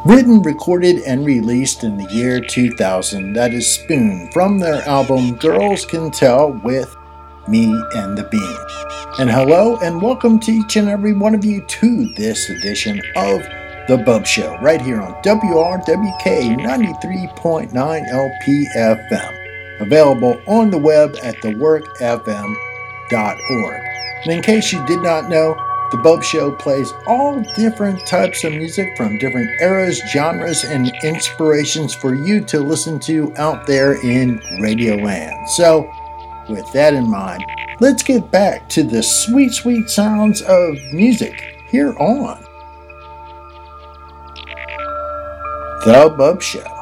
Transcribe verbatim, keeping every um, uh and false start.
Written, recorded, and released in the year two thousand, that is Spoon from their album Girls Can Tell with Me and the Bean. And hello and welcome to each and every one of you to this edition of The Bub Show right here on W R W K ninety-three point nine L P F M, available on the web at the work f m dot org. And in case you did not know, The Bub Show plays all different types of music from different eras, genres, and inspirations for you to listen to out there in Radio Land. So, with that in mind, let's get back to the sweet, sweet sounds of music here on The Bub Show.